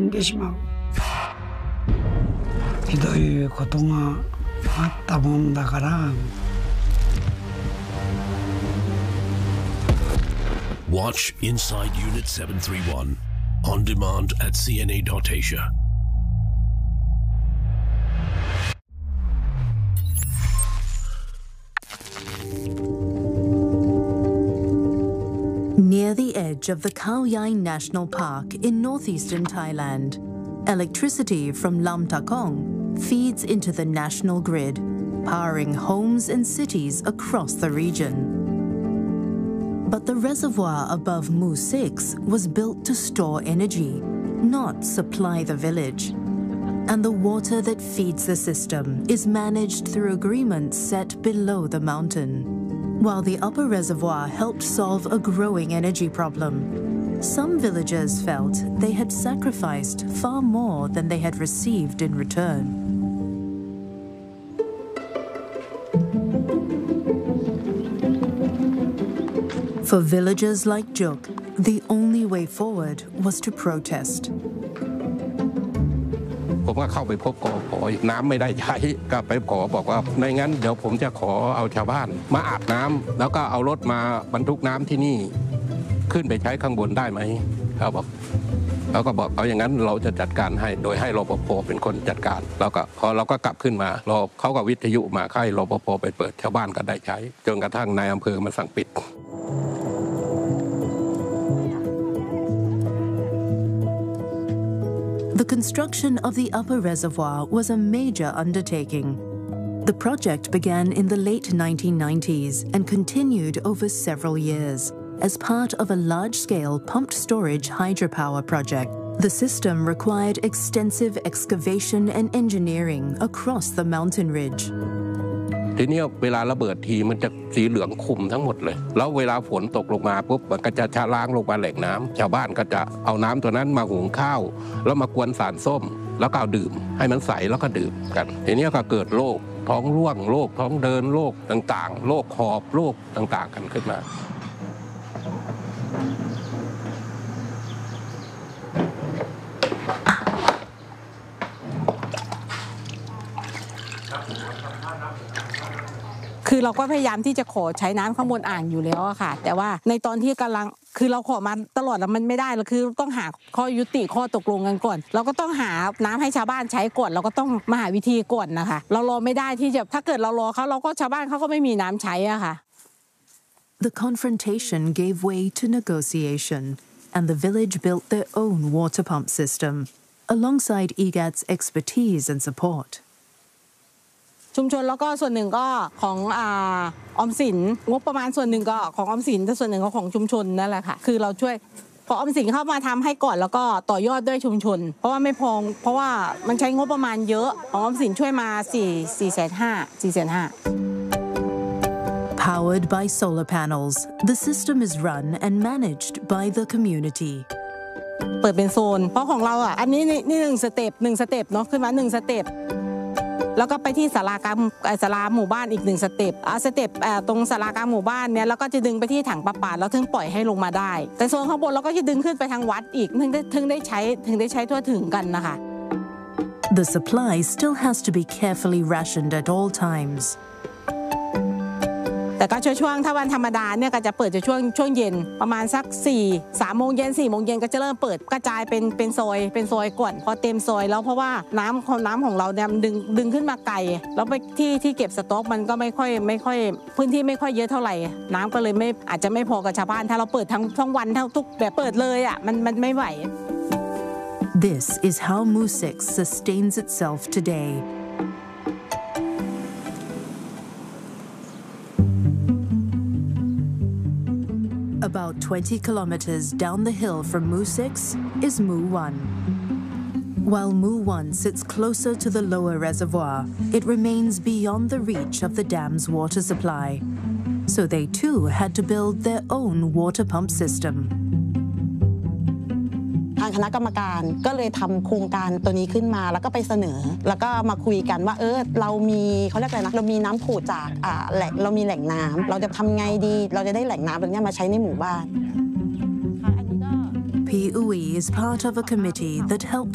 んでしまうひどいことがあったもんだから。 Watch Inside Unit 731 on demand at CNA.Asia. Near the edge of the Khao Yai National Park in northeastern Thailand, electricity from Lam Ta Kong feeds into the national grid, powering homes and cities across the region. But the reservoir above Mu 6 was built to store energy, not supply the village. And the water that feeds the system is managed through agreements set below the mountain. While the upper reservoir helped solve a growing energy problem, some villagers felt they had sacrificed far more than they had received in return. For villagers like Juk, the only way forward was to protest. ผมก็เข้าไปพบกพ.น้ำไม่ได้ใช้ก็ไปขอบอกว่าไม่งั้นเดี๋ยวผมจะขอเอาชาวบ้านมาอาบน้ำแล้วก็เอารถมาบรรทุกน้ำที่นี่ขึ้นไปใช้ข้างบนได้ไหมเขาบอกเราก็บอกเอาอย่างนั้นเราจะจัดการให้โดยให้รปภ.เป็นคนจัดการแล้วก็พอเราก็กลับขึ้นมาเขาก็วิทยุมาให้รปภ.ไปเปิดชาวบ้านก็ได้ใช้จนกระทั่งนายอำเภอมาสั่งปิด The construction of the upper reservoir was a major undertaking. The project began in the late 1990s and continued over several years as part of a large-scale pumped storage hydropower project. The system required extensive excavation and engineering across the mountain ridge. ทีนี้เวลาระเบิดทีมันจะสีเหลืองคุมทั้งหมดเลยแล้วเวลาฝนตกลงมาปุ๊บมันก็จะชะล้างลงมาแหล่งน้ำชาวบ้านก็จะเอาน้ำตัวนั้นมาหุงข้าวแล้วมากวนสารส้มแล้วก็เอาดื่มให้มันใสแล้วก็ดื่มกันทีนี้ก็เกิดโรคท้องร่วงโรคท้องเดินโรคต่างๆโรคหอบโรคต่างๆกันขึ้นมาคือเราก็พยายามที่จะขอใช้น้ำข้างบนอ่างอยู่แล้วอะค่ะแต่ว่าในตอนที่กำลังคือเราขอมาตลอดแล้วมันไม่ได้คือต้องหาข้อยุติข้อตกลงกันก่อนเราก็ต้องหาน้ำให้ชาวบ้านใช้ก่อนเราก็ต้องมาหาวิธีก่อนนะคะเรารอไม่ได้ที่จะถ้าเกิดเรารอเขาเราก็ชาวบ้านเขาก็ไม่มีน้ำใช้อะค่ะ The confrontation gave way to negotiation, and the village built their own water pump system, alongside EGAT's expertise and support. ชุมชนแล้วก็ส่วนหนึ่งก็ของออมสินงบประมาณส่วนหนึ่งก็ของออมสินแต่ส่วนหนึ่งก็ของชุมชนนั่นแหละค่ะคือเราช่วยพอออมสินเข้ามาทำให้ก่อนแล้วก็ต่อยอดด้วยชุมชนเพราะว่าไม่พอเพราะว่ามันใช้งบประมาณเยอะของออมสินช่วยมา4,500,000 Powered by solar panels, the system is run and managed by the community. เปิดเป็นโซนเพราะของเราอันนี้นี่1สเต็ปเนาะขึ้นมา1สเต็ปแล้วก็ไปที่ศาลาหมู่บ้านอีก1สเต็ปตรงศาลากลางหมู่บ้านเนี่ยแล้วก็จะดึงไปที่ถังประปาแล้วถึงปล่อยให้ลงมาได้แต่โซนข้างบนเราก็จะดึงขึ้นไปทางวัดอีกถึงได้ใช้ทั่วถึงกันนะคะ The supply still has to be carefully rationed at all times. แต่ก็ช่วงถ้าวันธรรมดาเนี่ยก็จะเปิดจะช่วงเย็นประมาณสัก3 โมงเย็น4 โมงเย็นก็จะเริ่มเปิดกระจายเป็นซอยก่อนพอเต็มซอยแล้วเพราะว่าน้ำของเราเนี่ยดึงขึ้นมาไกลแล้วไปที่เก็บสต๊อกมันก็ไม่ค่อยพื้นที่ไม่ค่อยเยอะเท่าไหร่น้ำก็เลยอาจจะไม่พอกับชาวบ้านถ้าเราเปิดทั้งวันทุกแบบเปิดเลยมันไม่ไหว This is how Mu 6 sustains itself today. About 20 kilometers down the hill from Mu 6 is Mu 1. While Mu 1 sits closer to the lower reservoir, it remains beyond the reach of the dam's water supply. So they too had to build their own water pump system. ทางคณะกรรมการก็เลยทำโครงการตัวนี้ขึ้นมาแล้วก็ไปเสนอแล้วก็มาคุยกันว่าเรามีเขาเรียกอะไรนะเรามีน้ำผุดจากเรามีแหล่งน้ำเราจะทำไงดีเราจะได้แหล่งน้ำตรงนี้มาใช้ในหมู่บ้าน PUE is part of a committee that helped